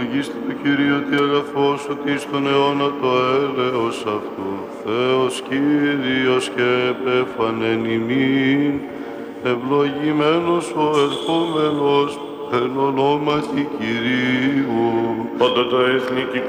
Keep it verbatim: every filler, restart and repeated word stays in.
Ευλογήστε το Κύριο τι αγαθός ότι στον αιώνα το έλεος αυτού. Θεός Κύριος και επέφανεν ημίν, ευλογημένος ο ερχόμενος εν ονόματι Κυρίου. Πάντα τα έθνη